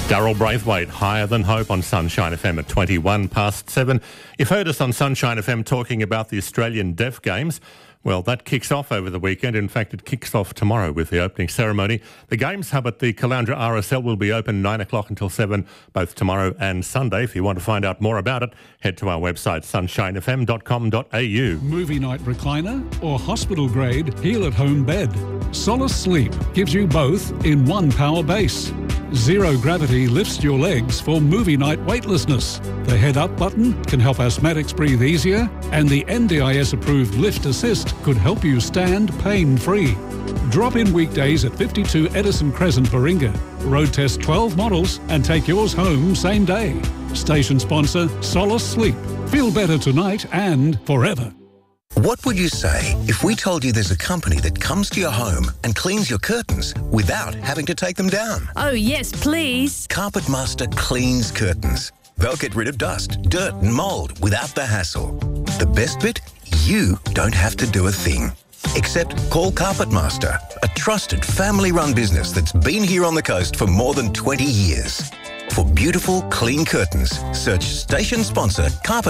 Darryl Braithwaite, Higher Than Hope on Sunshine FM at 21 past 7. You've heard us on Sunshine FM talking about the Australian Deaf Games. Well, that kicks off over the weekend. In fact, it kicks off tomorrow with the opening ceremony. The Games Hub at the Caloundra RSL will be open 9 o'clock until 7, both tomorrow and Sunday. If you want to find out more about it, head to our website, sunshinefm.com.au. Movie night recliner or hospital-grade heal-at-home bed. Solace Sleep gives you both in one power base. Zero gravity lifts your legs for movie night weightlessness. The head-up button can help asthmatics breathe easier, and the NDIS-approved Lift Assist could help you stand pain-free. Drop in weekdays at 52 Edison Crescent, Baringa. Road test 12 models and take yours home same day. Station sponsor, Solace Sleep. Feel better tonight and forever. What would you say if we told you there's a company that comes to your home and cleans your curtains without having to take them down? Oh, yes, please. Carpetmaster cleans curtains. They'll get rid of dust, dirt and mould without the hassle. The best bit? You don't have to do a thing. Except call Carpetmaster, a trusted family-run business that's been here on the coast for more than 20 years. For beautiful, clean curtains, search station sponsor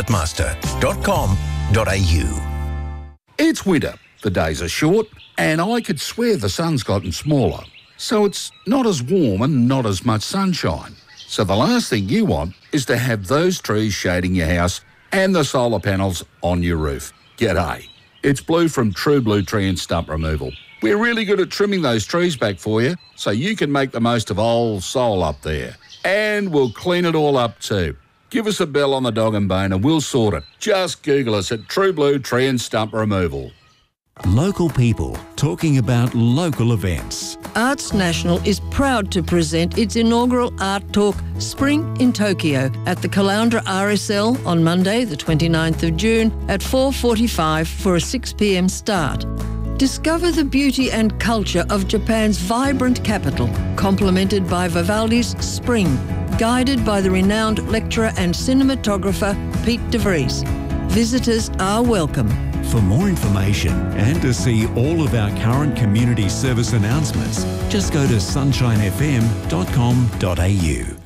carpetmaster.com.au. It's winter, the days are short, and I could swear the sun's gotten smaller. So it's not as warm and not as much sunshine. So the last thing you want is to have those trees shading your house and the solar panels on your roof. G'day. It's Blue from True Blue Tree and Stump Removal. We're really good at trimming those trees back for you so you can make the most of old soul up there. And we'll clean it all up too. Give us a bell on the dog and bone and we'll sort it. Just Google us at True Blue Tree and Stump Removal. Local people talking about local events. Arts National is proud to present its inaugural Art Talk Spring in Tokyo at the Caloundra RSL on Monday the 29th of June at 4:45 for a 6 p.m. start. Discover the beauty and culture of Japan's vibrant capital, complemented by Vivaldi's Spring, guided by the renowned lecturer and cinematographer Pete de Vries. Visitors are welcome. For more information and to see all of our current community service announcements, just go to sunshinefm.com.au.